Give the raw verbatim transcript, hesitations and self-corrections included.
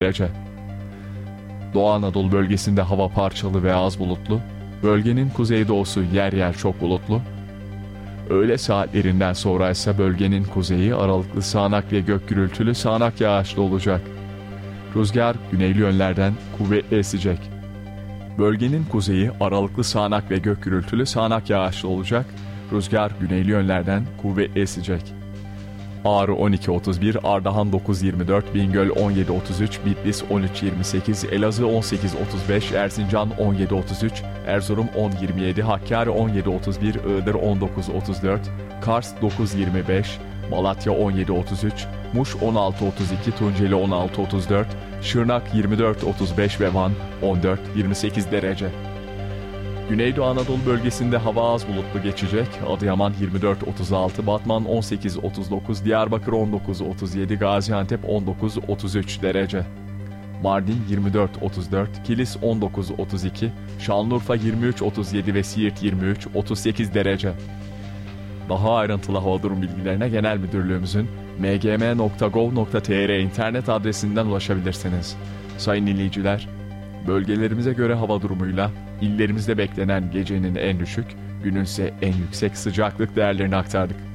derece. Doğu Anadolu bölgesinde hava parçalı ve az bulutlu. Bölgenin kuzeydoğusu yer yer çok bulutlu. Öğle saatlerinden sonra ise bölgenin kuzeyi aralıklı sağanak ve gök gürültülü sağanak yağışlı olacak. Rüzgar güneyli yönlerden kuvvetli esecek. Bölgenin kuzeyi aralıklı sağanak ve gök gürültülü sağanak yağışlı olacak. Rüzgar güneyli yönlerden kuvvetli esecek. Ağrı on iki otuz bir, Ardahan dokuz yirmi dört, Bingöl on yedi otuz üç, Bitlis on üç yirmi sekiz, Elazığ on sekiz otuz beş, Erzincan on yedi otuz üç, Erzurum on yirmi yedi, Hakkari on yedi otuz bir, Iğdır on dokuz otuz dört, Kars dokuz yirmi beş, Malatya on yedi otuz üç, Muş on altı otuz iki, Tunceli on altı otuz dört, Şırnak yirmi dört otuz beş ve Van on dört yirmi sekiz derece. Güneydoğu Anadolu bölgesinde hava az bulutlu geçecek. Adıyaman yirmi dört otuz altı, Batman on sekiz otuz dokuz, Diyarbakır on dokuz otuz yedi, Gaziantep on dokuz otuz üç derece. Mardin yirmi dört otuz dört, Kilis on dokuz otuz iki, Şanlıurfa yirmi üç otuz yedi ve Siirt yirmi üç otuz sekiz derece. Daha ayrıntılı hava durum bilgilerine Genel Müdürlüğümüzün m g m nokta gov nokta t r internet adresinden ulaşabilirsiniz. Sayın dinleyiciler, bölgelerimize göre hava durumuyla illerimizde beklenen gecenin en düşük, günün ise en yüksek sıcaklık değerlerini aktardık.